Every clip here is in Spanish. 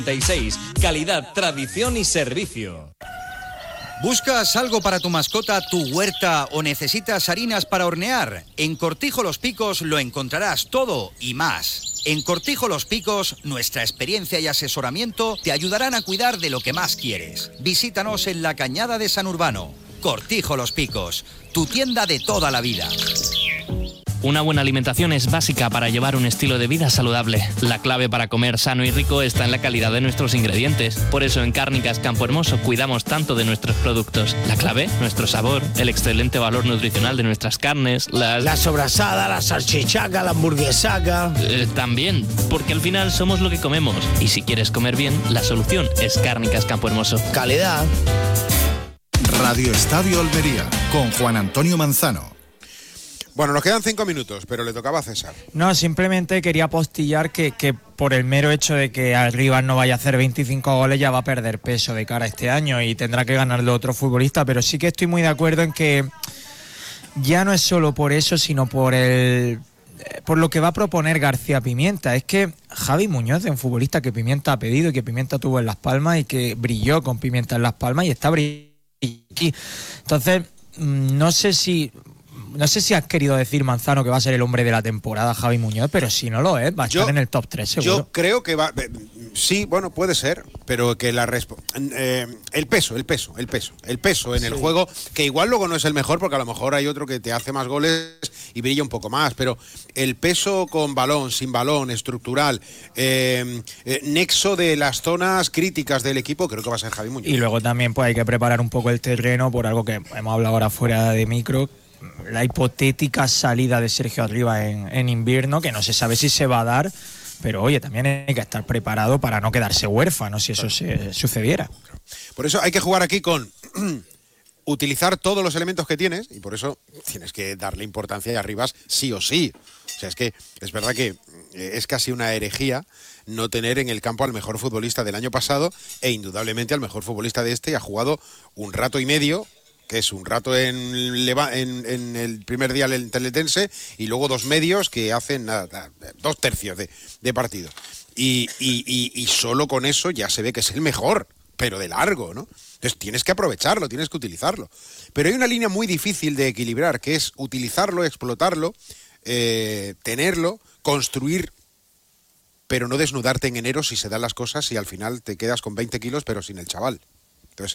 Calidad, tradición y servicio. ¿Buscas algo para tu mascota, tu huerta o necesitas harinas para hornear? En Cortijo Los Picos lo encontrarás todo y más. En Cortijo Los Picos, nuestra experiencia y asesoramiento te ayudarán a cuidar de lo que más quieres. Visítanos en la Cañada de San Urbano. Cortijo Los Picos, tu tienda de toda la vida. Una buena alimentación es básica para llevar un estilo de vida saludable. La clave para comer sano y rico está en la calidad de nuestros ingredientes. Por eso en Cárnicas Campo Hermoso cuidamos tanto de nuestros productos. La clave, nuestro sabor, el excelente valor nutricional de nuestras carnes, la sobrasada, la salchichaca, la hamburguesaca. También, porque al final somos lo que comemos. Y si quieres comer bien, la solución es Cárnicas Campo Hermoso. Calidad. Radio Estadio Almería, con Juan Antonio Manzano. Bueno, nos quedan 5 minutos, pero le tocaba a César. No, simplemente quería postillar que por el mero hecho de que Arribas no vaya a hacer 25 goles ya va a perder peso de cara a este año y tendrá que ganarle otro futbolista, pero sí que estoy muy de acuerdo en que ya no es solo por eso, sino por lo que va a proponer García Pimienta. Es que Javi Muñoz es un futbolista que Pimienta ha pedido y que Pimienta tuvo en Las Palmas y que brilló con Pimienta en Las Palmas y está brillando aquí. Entonces, no sé si has querido decir, Manzano, que va a ser el hombre de la temporada Javi Muñoz, pero si no lo es, va a estar en el top 3 seguro. Yo creo que va... Sí, bueno, puede ser, pero que el peso en el juego, que igual luego no es el mejor, porque a lo mejor hay otro que te hace más goles y brilla un poco más, pero el peso con balón, sin balón, estructural, nexo de las zonas críticas del equipo, creo que va a ser Javi Muñoz. Y luego también pues hay que preparar un poco el terreno por algo que hemos hablado ahora fuera de micro, la hipotética salida de Sergio Arribas en invierno, que no se sabe si se va a dar, pero oye, también hay que estar preparado para no quedarse huérfano si eso sucediera. Por eso hay que jugar aquí con utilizar todos los elementos que tienes, y por eso tienes que darle importancia a Arribas sí o sí. O sea, es que es verdad que es casi una herejía no tener en el campo al mejor futbolista del año pasado e indudablemente al mejor futbolista de este. Ha jugado un rato y medio, que es un rato en el primer día del Teletense, y luego 2 medios que hacen 2 tercios de partido. Y solo con eso ya se ve que es el mejor, pero de largo, ¿no? Entonces tienes que aprovecharlo, tienes que utilizarlo. Pero hay una línea muy difícil de equilibrar, que es utilizarlo, explotarlo, tenerlo, construir, pero no desnudarte en enero si se dan las cosas y al final te quedas con 20 kilos pero sin el chaval. Entonces...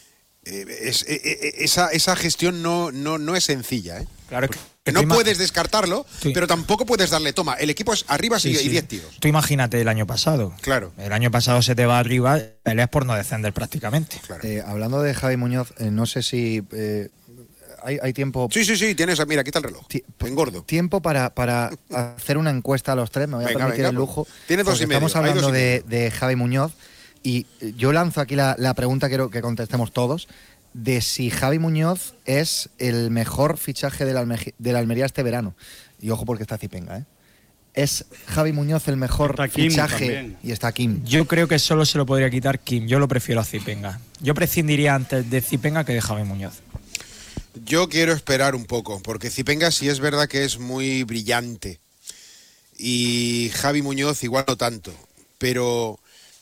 esa gestión no es sencilla, ¿eh? Claro que no puedes descartarlo, sí, pero tampoco puedes darle toma. El equipo es Arribas y 10 tiros. Tú imagínate el año pasado. Claro. El año pasado se te va Arribas, peleas por no descender prácticamente. Claro. Hablando de Javi Muñoz, no sé si hay tiempo. Sí, tienes, mira, quita el reloj. Engordo. Tiempo para hacer una encuesta a los tres, me voy a permitir el lujo. Tiene 2 y medio. Estamos hablando de Javi Muñoz. Y yo lanzo aquí la pregunta, quiero que contestemos todos, de si Javi Muñoz es el mejor fichaje de la Almería este verano. Y ojo porque está Zipenga, ¿eh? ¿Es Javi Muñoz el mejor fichaje? También. Y está Kim. Yo creo que solo se lo podría quitar Kim. Yo lo prefiero a Zipenga. Yo prescindiría antes de Zipenga que de Javi Muñoz. Yo quiero esperar un poco, porque Zipenga sí es verdad que es muy brillante. Y Javi Muñoz igual no tanto. Pero...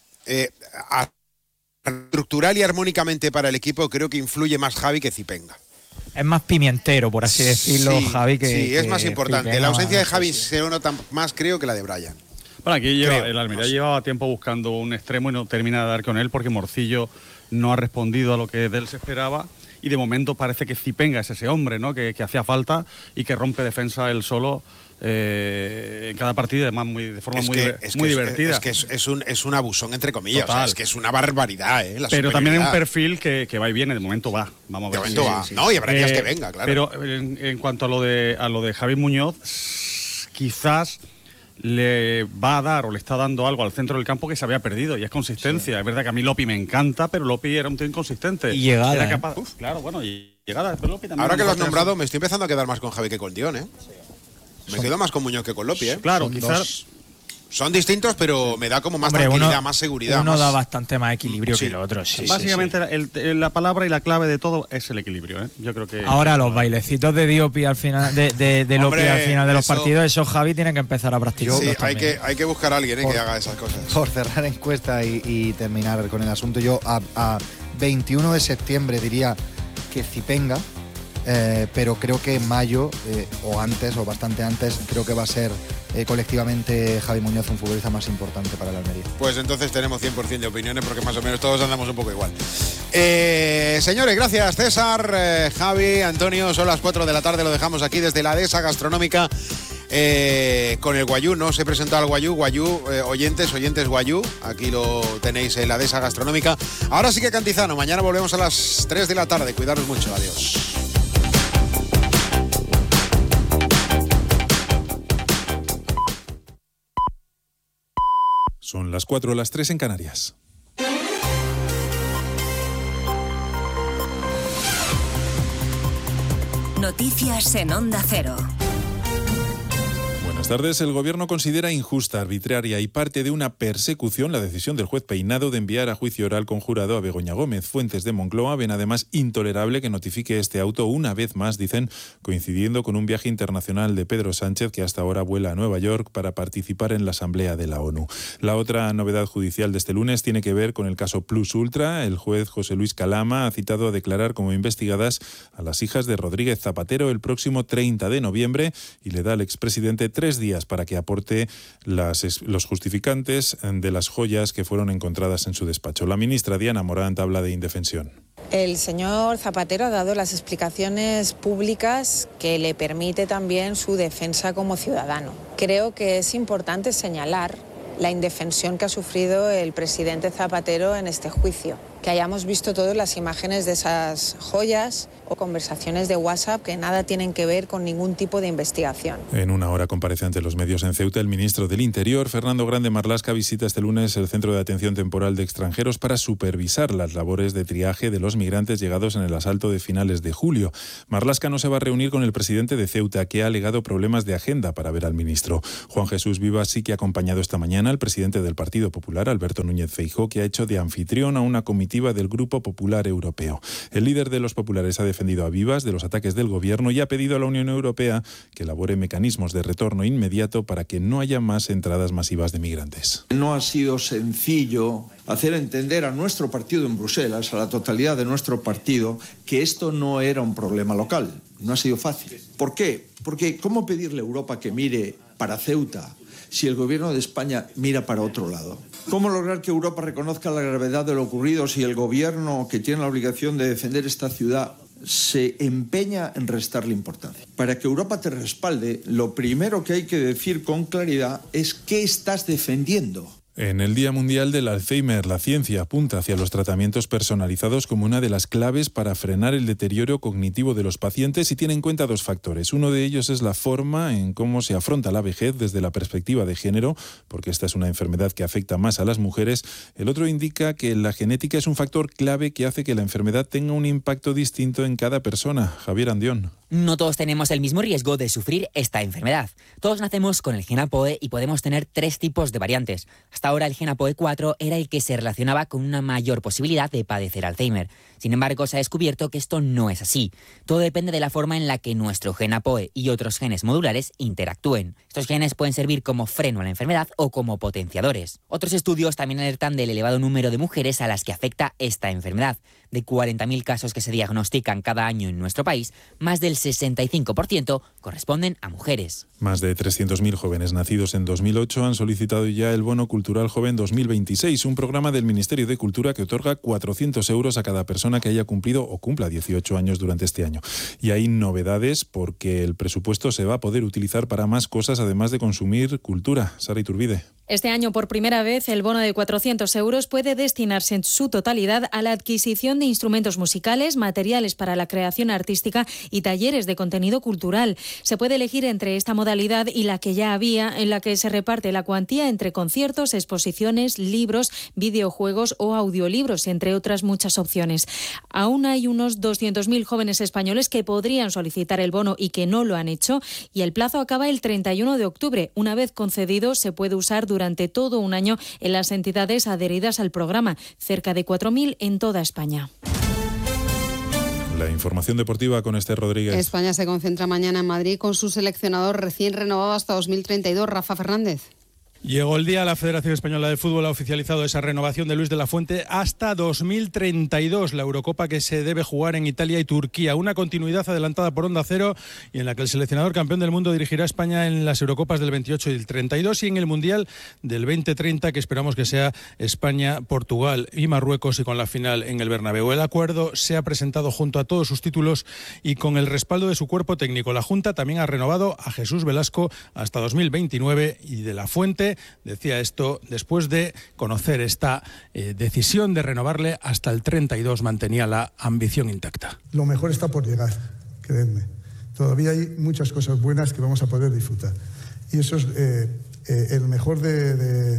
estructural y armónicamente para el equipo creo que influye más Javi que Zipenga. Es más pimientero, por así decirlo, Javi, que... Sí, es más importante. Zipenga, la ausencia de Javi se nota más, creo, que la de Brian. Bueno, aquí el Almería llevaba tiempo buscando un extremo y no termina de dar con él porque Morcillo no ha respondido a lo que de él se esperaba y de momento parece que Zipenga es ese hombre, ¿no? que hacía falta y que rompe defensa él solo en cada partido, además de forma muy divertida. Es un abusón, entre comillas. O sea, es que es una barbaridad, pero también hay un perfil que va y viene, de momento va. Vamos a ver. De momento va. No, y habrá días que venga, claro. Pero en cuanto a lo de Javi Muñoz, quizás le va a dar o le está dando algo al centro del campo que se había perdido, y es consistencia. Sí. Es verdad que a mí Lopi me encanta, pero Lopi era un tío inconsistente. Y llegada. Era capaz, claro, bueno, y llegada. Pero Lopi también. Ahora que lo has nombrado, me estoy empezando a quedar más con Javi que con Dion, ¿eh? Me quedo más con Muñoz que con Lopi, ¿eh? Claro, quizás Son distintos, pero me da como más tranquilidad, más seguridad. Uno más... da bastante más equilibrio que el otro. Sí, básicamente la palabra y la clave de todo es el equilibrio, ¿eh? Yo creo que ahora los bailecitos de Diopi al final de Lopi al final de los partidos, eso Javi tiene que empezar a practicar. Sí, hay que buscar a alguien que haga esas cosas. Por cerrar encuesta y terminar con el asunto, yo a 21 de septiembre diría que Zipenga, pero creo que en mayo o antes o bastante antes creo que va a ser colectivamente Javi Muñoz un futbolista más importante para el Almería. Pues entonces tenemos 100% de opiniones porque más o menos todos andamos un poco igual. Señores, gracias César, Javi, Antonio, son las 4 de la tarde, lo dejamos aquí desde la dehesa gastronómica con el Guayú. No se presentó al Guayú, oyentes Guayú, aquí lo tenéis en la dehesa gastronómica. Ahora sí que Cantizano, mañana volvemos a las 3 de la tarde, cuidaros mucho, adiós. Son las 4, las 3 en Canarias. Noticias en Onda Cero. Buenas tardes. El Gobierno considera injusta, arbitraria y parte de una persecución la decisión del juez Peinado de enviar a juicio oral con jurado a Begoña Gómez. Fuentes de Moncloa ven además intolerable que notifique este auto una vez más, dicen, coincidiendo con un viaje internacional de Pedro Sánchez, que hasta ahora vuela a Nueva York para participar en la Asamblea de la ONU. La otra novedad judicial de este lunes tiene que ver con el caso Plus Ultra. El juez José Luis Calama ha citado a declarar como investigadas a las hijas de Rodríguez Zapatero el próximo 30 de noviembre y le da al expresidente 3 días para que aporte los justificantes de las joyas que fueron encontradas en su despacho. La ministra Diana Morant habla de indefensión. El señor Zapatero ha dado las explicaciones públicas que le permite también su defensa como ciudadano. Creo que es importante señalar la indefensión que ha sufrido el presidente Zapatero en este juicio. Que hayamos visto todas las imágenes de esas joyas o conversaciones de WhatsApp que nada tienen que ver con ningún tipo de investigación. En una hora comparece ante los medios en Ceuta el ministro del Interior, Fernando Grande Marlaska, visita este lunes el Centro de Atención Temporal de Extranjeros para supervisar las labores de triaje de los migrantes llegados en el asalto de finales de julio. Marlaska no se va a reunir con el presidente de Ceuta, que ha alegado problemas de agenda para ver al ministro. Juan Jesús Vivas sí que ha acompañado esta mañana al presidente del Partido Popular, Alberto Núñez Feijóo, que ha hecho de anfitrión a una comitiva del Grupo Popular Europeo. El líder de los populares ha defendido a Vivas de los ataques del gobierno y ha pedido a la Unión Europea que elabore mecanismos de retorno inmediato para que no haya más entradas masivas de migrantes. No ha sido sencillo hacer entender a nuestro partido en Bruselas, a la totalidad de nuestro partido, que esto no era un problema local. No ha sido fácil. ¿Por qué? Porque ¿cómo pedirle a Europa que mire para Ceuta si el gobierno de España mira para otro lado? ¿Cómo lograr que Europa reconozca la gravedad de lo ocurrido si el gobierno, que tiene la obligación de defender esta ciudad, se empeña en restarle importancia? Para que Europa te respalde, lo primero que hay que decir con claridad es ¿qué estás defendiendo? En el Día Mundial del Alzheimer, la ciencia apunta hacia los tratamientos personalizados como una de las claves para frenar el deterioro cognitivo de los pacientes y tiene en cuenta 2 factores. Uno de ellos es la forma en cómo se afronta la vejez desde la perspectiva de género, porque esta es una enfermedad que afecta más a las mujeres. El otro indica que la genética es un factor clave que hace que la enfermedad tenga un impacto distinto en cada persona. Javier Andión. No todos tenemos el mismo riesgo de sufrir esta enfermedad. Todos nacemos con el gen APOE y podemos tener 3 tipos de variantes. Hasta ahora el gen APOE 4 era el que se relacionaba con una mayor posibilidad de padecer Alzheimer. Sin embargo, se ha descubierto que esto no es así. Todo depende de la forma en la que nuestro gen APOE y otros genes modulares interactúen. Estos genes pueden servir como freno a la enfermedad o como potenciadores. Otros estudios también alertan del elevado número de mujeres a las que afecta esta enfermedad. De 40.000 casos que se diagnostican cada año en nuestro país, más del 65% corresponden a mujeres. Más de 300.000 jóvenes nacidos en 2008 han solicitado ya el Bono Cultural Joven 2026, un programa del Ministerio de Cultura que otorga 400 euros a cada persona que haya cumplido o cumpla 18 años durante este año. Y hay novedades porque el presupuesto se va a poder utilizar para más cosas además de consumir cultura. Sara Iturbide. Este año, por primera vez, el bono de 400 euros puede destinarse en su totalidad a la adquisición de instrumentos musicales, materiales para la creación artística y talleres talleres de contenido cultural. Se puede elegir entre esta modalidad y la que ya había, en la que se reparte la cuantía entre conciertos, exposiciones, libros, videojuegos o audiolibros, entre otras muchas opciones. Aún hay unos 200.000 jóvenes españoles que podrían solicitar el bono y que no lo han hecho, y el plazo acaba el 31 de octubre. Una vez concedido, se puede usar durante todo un año en las entidades adheridas al programa, cerca de 4.000 en toda España. La información deportiva con Esther Rodríguez. España se concentra mañana en Madrid con su seleccionador recién renovado hasta 2032, Rafa Fernández. Llegó el día, la Federación Española de Fútbol ha oficializado esa renovación de Luis de la Fuente hasta 2032, la Eurocopa que se debe jugar en Italia y Turquía. Una continuidad adelantada por Onda Cero y en la que el seleccionador campeón del mundo dirigirá a España en las Eurocopas del 28 y el 32 y en el Mundial del 2030, que esperamos que sea España, Portugal y Marruecos, y con la final en el Bernabéu. El acuerdo se ha presentado junto a todos sus títulos y con el respaldo de su cuerpo técnico. La Junta también ha renovado a Jesús Velasco hasta 2029 y de la Fuente decía esto después de conocer esta decisión de renovarle hasta el 32, mantenía la ambición intacta. Lo mejor está por llegar, creedme. Todavía hay muchas cosas buenas que vamos a poder disfrutar. Y eso es el mejor de